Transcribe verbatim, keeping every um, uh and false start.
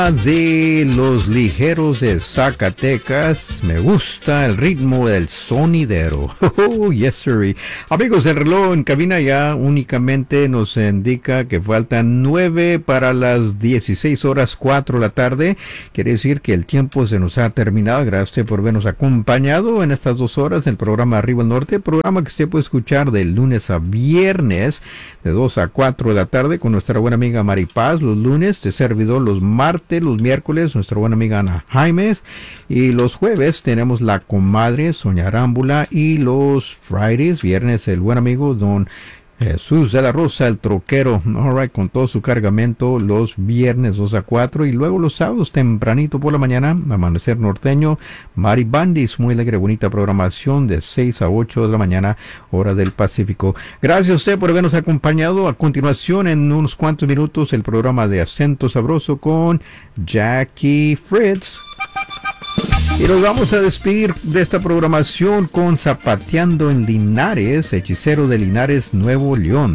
De los ligeros de Zacatecas, me gusta el ritmo del sonidero. Oh, yes, sir. Amigos, el reloj en cabina ya únicamente nos indica que faltan nueve para las dieciséis horas cuatro de la tarde. Quiere decir que el tiempo se nos ha terminado. Gracias por habernos acompañado en estas dos horas del programa Arriba al Norte, programa que usted puede escuchar de lunes a viernes de dos a cuatro de la tarde con nuestra buena amiga Maripaz los lunes, de servidor los martes, los miércoles nuestra buena amiga Ana Jaimes, y los jueves tenemos la comadre Soña Arámbula, y los Fridays, viernes, el buen amigo Don Jesús de la Rosa, el troquero, all right, con todo su cargamento los viernes dos a cuatro, y luego los sábados tempranito por la mañana, Amanecer Norteño, Mari Bandis, muy alegre, bonita programación de seis a ocho de la mañana, hora del Pacífico. Gracias a usted por habernos acompañado. A continuación, en unos cuantos minutos, el programa de Acento Sabroso con Jackie Fritz. Y nos vamos a despedir de esta programación con Zapateando en Linares, hechicero de Linares, Nuevo León.